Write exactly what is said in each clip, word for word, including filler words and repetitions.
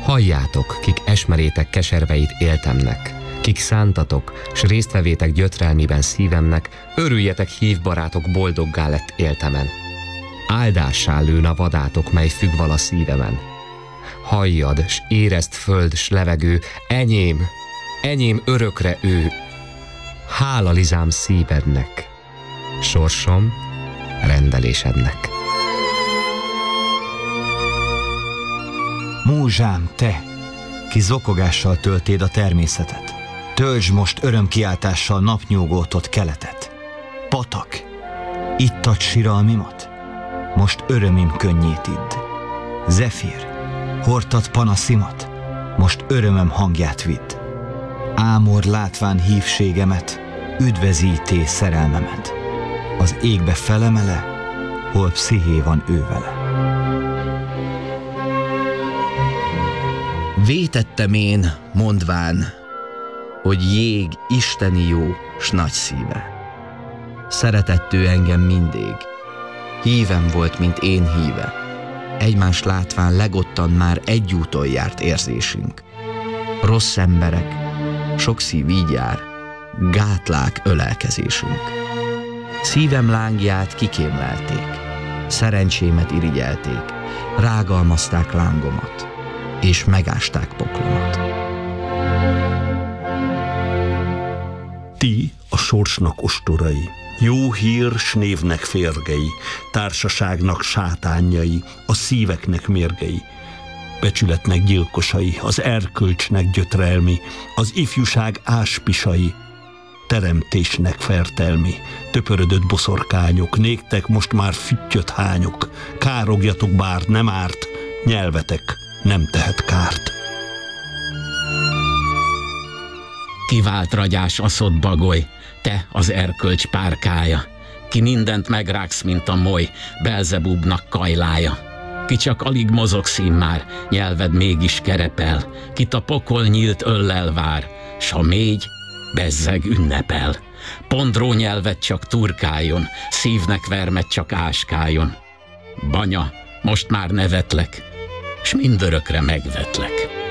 Halljátok, kik esmerétek keserveit éltemnek, kik szántatok, s résztvevétek gyötrelmiben szívemnek, örüljetek hív barátok, boldoggá lett éltemen. Áldássá lőn a vadátok, mely függ val a szívemen. Halljad, s érezd föld, s levegő, enyém, enyém örökre ő. Hála lizám szívednek, sorsom rendelésednek. Múzsám, te, ki zokogással töltéd a természetet, töltsd most örömkiáltással napnyúgótot keletet. Patak, ittad siralmimat, most örömim könnyét idd. Zefír, hordtad panaszimat, most örömöm hangját vidd. Ámor látván hívségemet, üdvezíté szerelmemet. Az égbe felemele, hol psziché van ő vele. Vétettem én, mondván, hogy jég isteni jó s nagy szíve. Szeretett ő engem mindig, hívem volt, mint én híve. Egymás látván legottan már egy úton járt érzésünk. Rossz emberek, sok szív így jár, gátlák ölelkezésünk. Szívem lángját kikémlelték, szerencsémet irigyelték, rágalmazták lángomat, és megásták poklomat. Ti a sorsnak ostorai, jó hír s névnek férgei, társaságnak sátánjai, a szíveknek mérgei, becsületnek gyilkosai, az erkölcsnek gyötrelmi, az ifjúság áspisai, teremtésnek fertelmi, töpörödött boszorkányok, néktek most már füttyöt hányok, károgjatok bár nem árt, nyelvetek nem tehet kárt. Kivált ragyás aszod bagoly, te az erkölcs párkája, ki mindent megrágsz, mint a moly, Belzebubnak kajlája. Ki csak alig mozogsz immár, nyelved mégis kerepel, kit a pokol nyílt öllel vár, s ha mégy, bezzeg ünnepel. Pondró nyelved csak turkáljon, szívnek vermet csak áskáljon. Banya, most már nevetlek, s mindörökre megvetlek.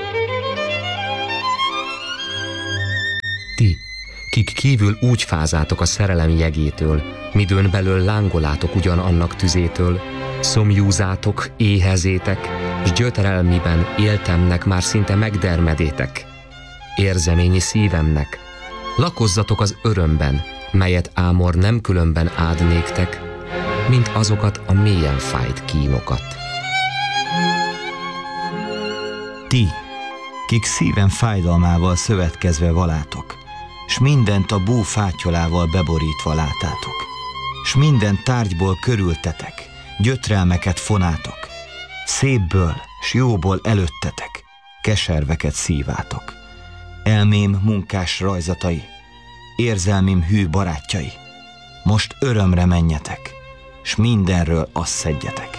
Ti, kik kívül úgy fázátok a szerelem jegétől, midőn belől lángolátok ugyan annak tüzétől, szomjúzátok, éhezétek, s gyötrelmiben éltemnek már szinte megdermedétek. Érzeményi szívemnek, lakozzatok az örömben, melyet ámor nem különben áld néktek, mint azokat a mélyen fájt kínokat. Ti, kik szívem fájdalmával szövetkezve valátok, s mindent a bú fátyolával beborítva látátok, s minden tárgyból körültetek, gyötrelmeket fonátok, szépből s jóból előttetek, keserveket szívátok. Elmém munkás rajzatai, érzelmim hű barátjai, most örömre menjetek, s mindenről azt szedjetek.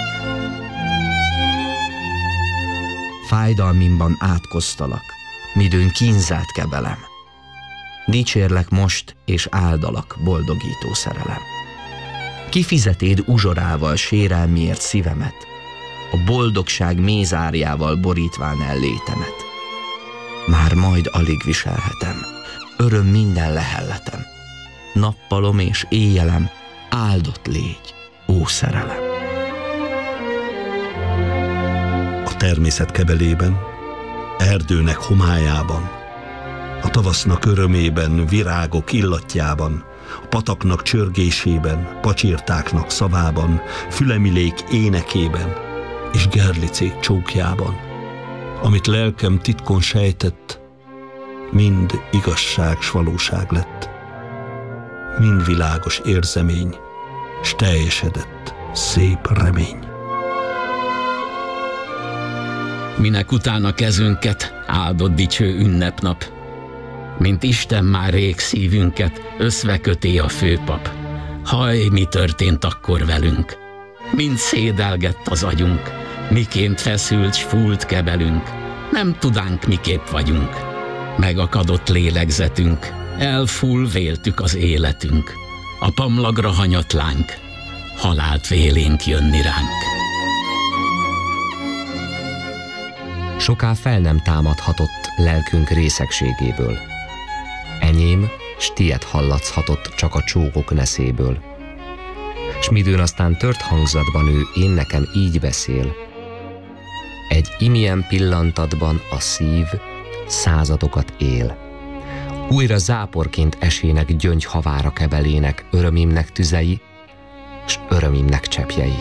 Fájdalmimban átkoztalak, midőn kínzát kebelem. Dicsérlek most, és áldalak, boldogító szerelem. Kifizetéd uzsorával sérelmiért szívemet, a boldogság mézárjával borítván el létemet. Már majd alig viselhetem, öröm minden lehelletem. Nappalom és éjjelem, áldott légy, ó szerelem. A természet kebelében, erdőnek homályában, a tavasznak örömében, virágok illatjában, a pataknak csörgésében, pacsirtáknak szavában, fülemilék énekében és gerlicék csókjában, amit lelkem titkon sejtett, mind igazság s valóság lett, mind világos érzemény, s teljesedett szép remény. Minek utána kezünket, áldott dicső ünnepnap, mint Isten már rég szívünket, összveköté a főpap. Haj, mi történt akkor velünk? Mind szédelgett az agyunk, miként feszült s fúlt kebelünk, nem tudánk, miképp vagyunk. Megakadott lélegzetünk, elfull véltük az életünk, a pamlagra hanyatlánk, halált vélénk jönni ránk. soká fel nem támadhatott lelkünk részegségéből. Enyém, s tied hallatszhatott csak a csókok neszéből. S midőn aztán tört hangzatban ő én nekem így beszél. Egy imilyen pillantatban a szív századokat él. Újra záporként esének gyöngy havára kebelének örömimnek tüzei, s örömimnek cseppjei.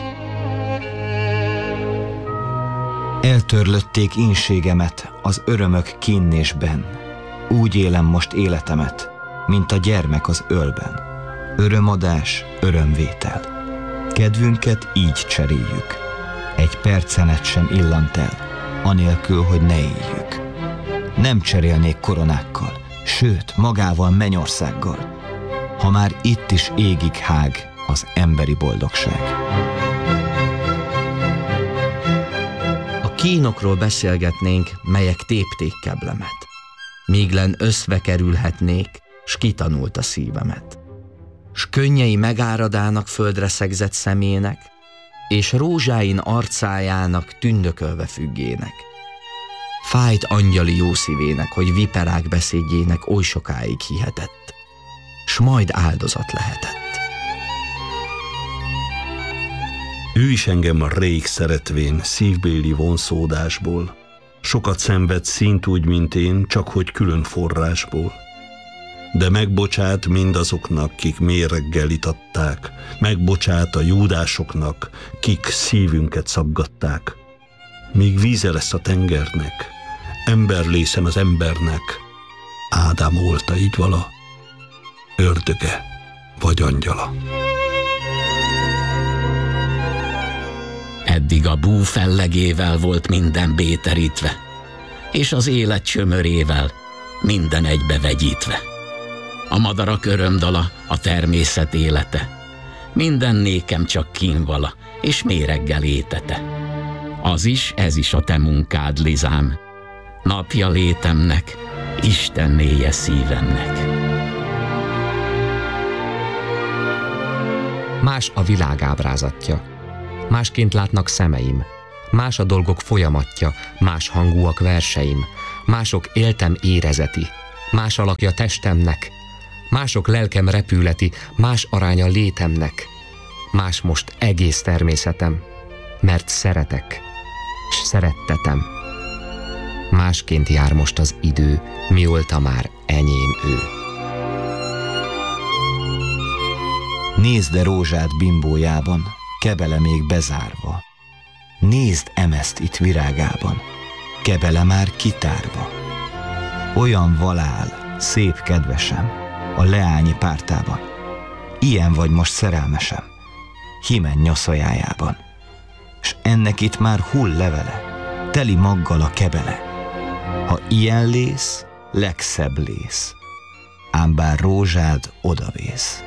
Eltörlötték inségemet az örömök kínésben. Úgy élem most életemet, mint a gyermek az ölben. Örömadás, örömvétel. Kedvünket így cseréljük. Egy percenet sem illant el, anélkül, hogy ne éljük. Nem cserélnék koronákkal, sőt, magával mennyországgal, ha már itt is égig hág az emberi boldogság. A kínokról beszélgetnénk, melyek tépték keblemet. Míglen összve kerülhetnék, s kitanult a szívemet. S könnyei megáradának földre szegzett szemének, és rózsáin arcájának tündökölve függének. Fájt angyali jó szívének, hogy viperák beszédjének oly sokáig hihetett, s majd áldozat lehetett. Ő is engem a rég szeretvén, szívbéli vonszódásból. Sokat szenved szint úgy, mint én, csak hogy külön forrásból. De megbocsát mindazoknak, kik méreggel itatták, megbocsát a júdásoknak, kik szívünket szaggatták. Míg víze lesz a tengernek, ember lészen az embernek, Ádám olta így vala, ördöge vagy angyala. Eddig a bú fellegével volt minden béterítve, és az élet csömörével minden egybe vegyítve. A madarak örömdala, a természet élete, minden nékem csak kínvala, és méreggel étete. Az is, ez is a te munkád, Lizám, napja létemnek, Istennéje szívemnek. Más a világ ábrázatja, másként látnak szemeim, más a dolgok folyamatja, más hangúak verseim, mások éltem érezeti, más alakja testemnek, mások lelkem repületi, más aránya létemnek, más most egész természetem, mert szeretek, s szerettetem. Másként jár most az idő, mióta már enyém ő. Nézd-e rózsát bimbójában, kebele még bezárva. Nézd emeszt itt virágában, kebele már kitárva. Olyan valál, szép kedvesem, a leányi pártában. Ilyen vagy most szerelmesem, himen nyoszajájában. S ennek itt már hull levele, teli maggal a kebele. Ha ilyen lész, legszebb lész, ám bár rózsád odavész.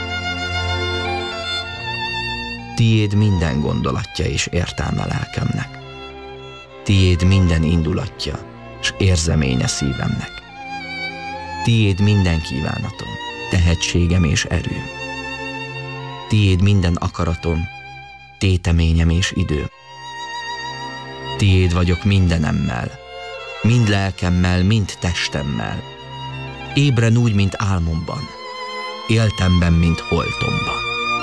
Tiéd minden gondolatja és értelme lelkemnek. Tiéd minden indulatja, s érzeménye szívemnek. Tiéd minden kívánatom, tehetségem és erőm. Tiéd minden akaratom, téteményem és időm. Tiéd vagyok mindenemmel, mind lelkemmel, mind testemmel. Ébren úgy, mint álmomban, éltemben, mint holtomban.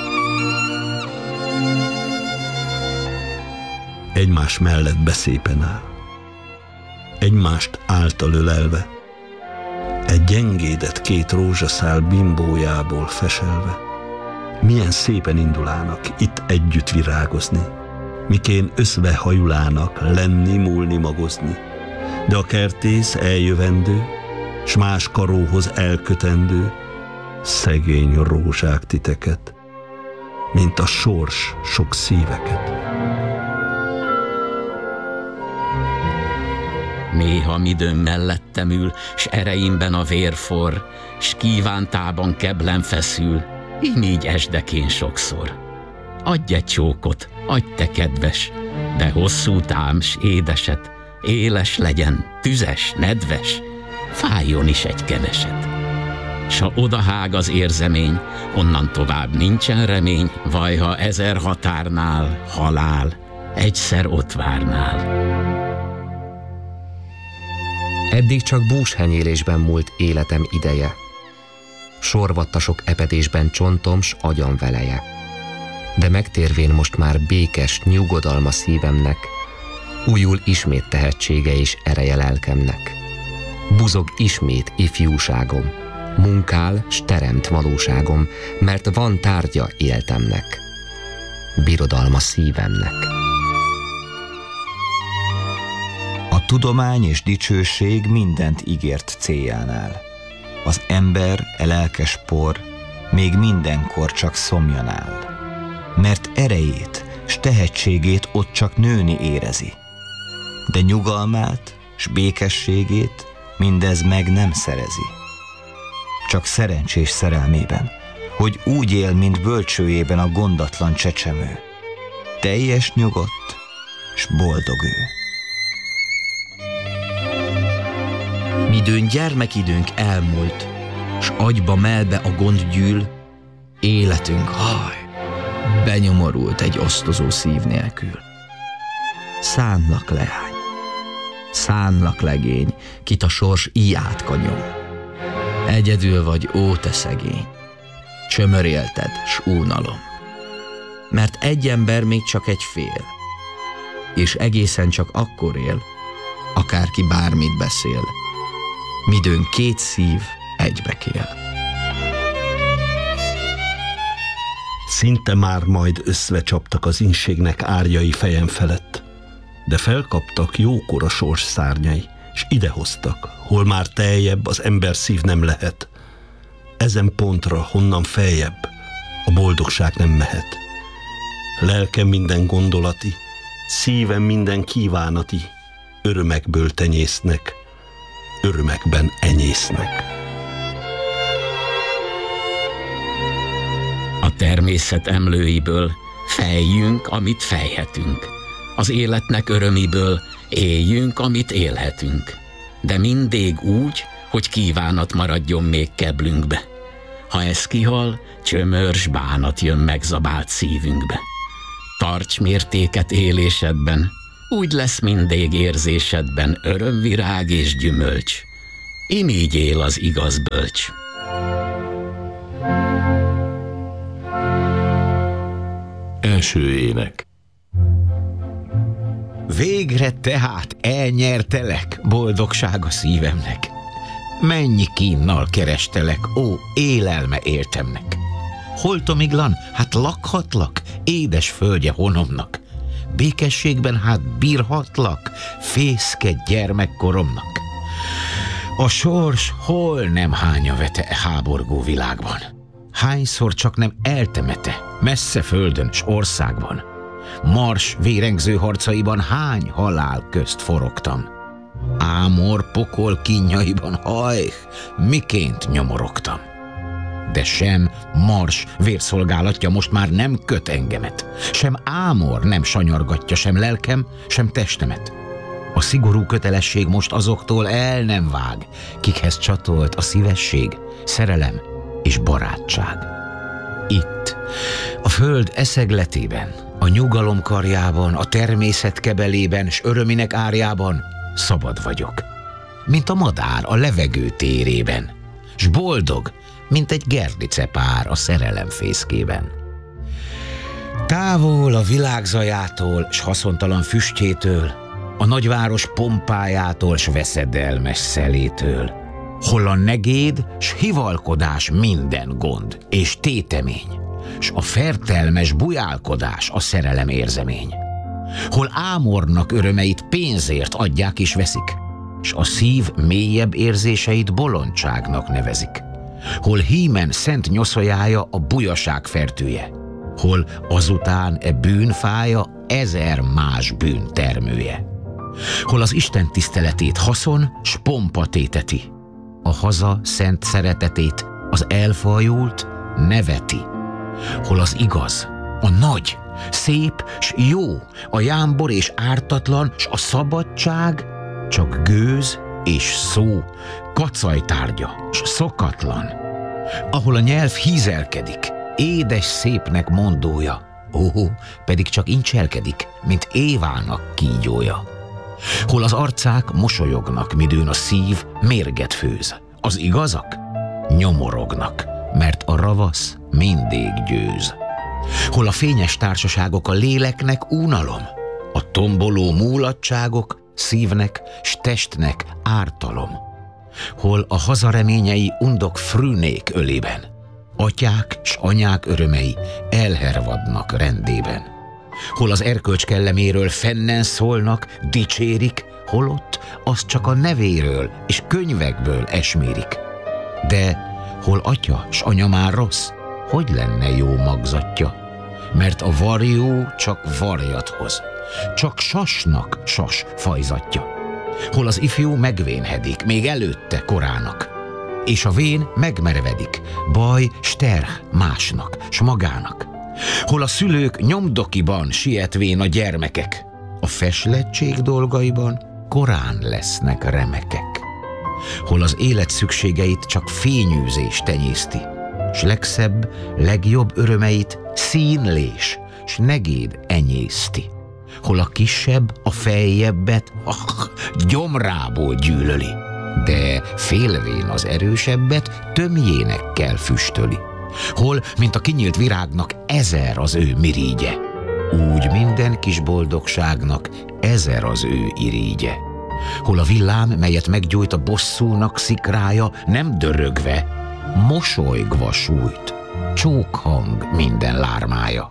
Egymás mellett beszépen áll, egymást által ölelve, egy gyengédet két rózsaszál bimbójából feselve. Milyen szépen indulának itt együtt virágozni, mikén összve hajulának lenni, múlni, magozni. De a kertész eljövendő, s más karóhoz elkötendő, szegény rózsák titeket, mint a sors sok szíveket. Néha midőn mellettem ül, s ereimben a vér forr, s kívántában keblem feszül, így esdekén sokszor. Adj egy csókot, adj te kedves, de hosszú tám, s édeset, éles legyen, tüzes, nedves, fájjon is egy keveset. S ha odahág az érzemény, onnan tovább nincsen remény, vaj, ha ezer határnál halál egyszer ott várnál. Eddig csak búshenyélésben múlt életem ideje. Sorvattasok epedésben csontom s agyam veleje. De megtérvén most már békes, nyugodalma szívemnek, újul ismét tehetsége és ereje lelkemnek. Buzog ismét ifjúságom, munkál s teremt valóságom, mert van tárgya éltemnek, birodalma szívemnek. A tudomány és dicsőség mindent ígért céljánál. Az ember, e lelkes por, még mindenkor csak szomjan áll, mert erejét s tehetségét ott csak nőni érezi. De nyugalmát s békességét mindez meg nem szerezi. Csak szerencsés szerelmében, hogy úgy él, mint bölcsőjében a gondatlan csecsemő. Teljes nyugodt s boldog ő. Midőn gyermekidőnk elmúlt, s agyba melbe a gond gyűl, életünk, haj, benyomorult egy osztozó szív nélkül. Szánlak, leány, szánlak, legény, kit a sors íját kanyom. Egyedül vagy, ó, te szegény, csömörélted s unalom. Mert egy ember még csak egy fél, és egészen csak akkor él, akárki bármit beszél. Midőn két szív egybekél. Szinte már majd összecsaptak az inségnek árjai fejem felett, de felkaptak jókora sors szárnyai, s idehoztak, hol már teljebb az ember szív nem lehet. Ezen pontra, honnan feljebb, a boldogság nem mehet. Lelkem minden gondolati, szívem minden kívánati, örömekből tenyésznek, örömekben enyésznek. A természet emlőiből fejjünk, amit fejhetünk. Az életnek örömiből éljünk, amit élhetünk. De mindig úgy, hogy kívánat maradjon még keblünkbe. Ha ez kihal, csömörs bánat jön megzabált szívünkbe. Tarts mértéket élésedben, úgy lesz mindig érzésedben örömvirág és gyümölcs. Imígy él az igaz bölcs. Első ének. Végre tehát elnyertelek, boldogság a szívemnek. Mennyi kínnal kerestelek, ó, élelme éltemnek. Holtomiglan, hát lakhatlak, édes földje honomnak. Békességben hát bírhatlak, fészke gyermekkoromnak. A sors hol nem hánya vete e háborgó világban. Hányszor csak nem eltemete, messze földön s országban. Mars vérengző harcaiban hány halál közt forogtam. Ámor pokol kínjaiban, hajh, miként nyomorogtam. De sem Mars vérszolgálatja most már nem köt engemet, sem ámor nem sanyargatja sem lelkem, sem testemet. A szigorú kötelesség most azoktól el nem vág, kikhez csatolt a szívesség, szerelem és barátság. Itt, a föld eszegletében, a nyugalom karjában, a természet kebelében s öröminek árjában szabad vagyok, mint a madár a levegő térében, s boldog, mint egy gerdice pár a szerelem fészkében. Távol a világ zajától s haszontalan füstjétől, a nagyváros pompájától s veszedelmes szelétől, hol a negéd s hivalkodás minden gond és tétemény, s a fertelmes bujálkodás a szerelem érzemény, hol ámornak örömeit pénzért adják és veszik, s a szív mélyebb érzéseit bolondságnak nevezik, hol hímen szent nyoszolyája a bujaság fertője, hol azután e bűnfája ezer más bűn termője, hol az Isten tiszteletét haszon s pompa téteti, a haza szent szeretetét az elfajult neveti, hol az igaz, a nagy, szép s jó, a jámbor és ártatlan, s a szabadság csak gőz és szó, kacajtárgya s szokatlan, ahol a nyelv hízelkedik, édes szépnek mondója, ó, pedig csak incselkedik, mint Évának kígyója, Hol az arcák mosolyognak, midőn a szív mérget főz. Az igazak nyomorognak, mert a ravasz mindig győz. Hol a fényes társaságok a léleknek unalom, a tomboló múlatságok szívnek s testnek ártalom. Hol a hazareményei undok frűnék ölében, atyák s anyák örömei elhervadnak rendében. Hol az erkölcs kelleméről fennen szólnak, dicsérik, holott az csak a nevéről és könyvekből esmérik. De hol atya s anya már rossz, hogy lenne jó magzatja? Mert a varjú csak varjat hoz, csak sasnak sas fajzatja. Hol az ifjú megvénhedik, még előtte korának, és a vén megmerevedik, baj s terh másnak, s magának. Hol a szülők nyomdokiban sietvén a gyermekek, a feslettség dolgaiban korán lesznek remekek. Hol az élet szükségeit csak fényűzés tenyészti, s legszebb, legjobb örömeit színlés, s negéd enyészti. Hol a kisebb a fejjebbet ah, gyomrából gyűlöli, de félvén az erősebbet tömjénekkel füstöli. Hol, mint a kinyílt virágnak ezer az ő mirígye, úgy minden kis boldogságnak ezer az ő irigye. Hol a villám, melyet meggyújt a bosszúnak szikrája, nem dörögve, mosolygva sújt, csókhang minden lármája.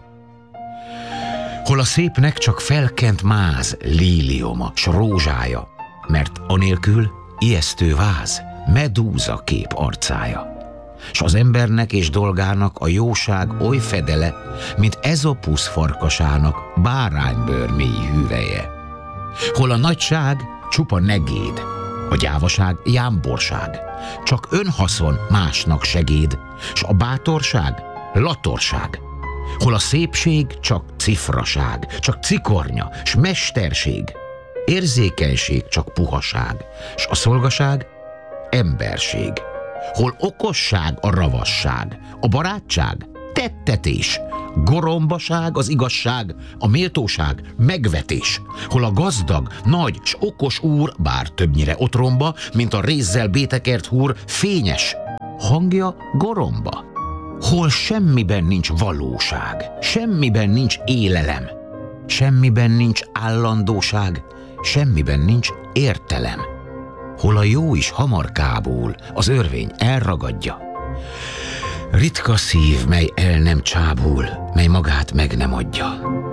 Hol a szépnek csak felkent máz, lílioma s rózsája, mert anélkül ijesztő váz, medúza kép arcája. S az embernek és dolgának a jóság oly fedele, mint Ezopusz farkasának báránybőr mély hüveje. Hol a nagyság csupa negéd, a gyávaság jámborság, csak önhaszon másnak segéd, s a bátorság latorság. Hol a szépség csak cifraság, csak cikornya, s mesterség, érzékenység csak puhaság, s a szolgaság emberség. Hol okosság a ravasság, a barátság tettetés, gorombaság az igazság, a méltóság megvetés. Hol a gazdag, nagy s okos úr, bár többnyire otromba, mint a rézzel bétekert húr, fényes, hangja goromba. Hol semmiben nincs valóság, semmiben nincs élelem, semmiben nincs állandóság, semmiben nincs értelem. Hol a jó is hamar kábul, az örvény elragadja. Ritka szív, mely el nem csábul, mely magát meg nem adja.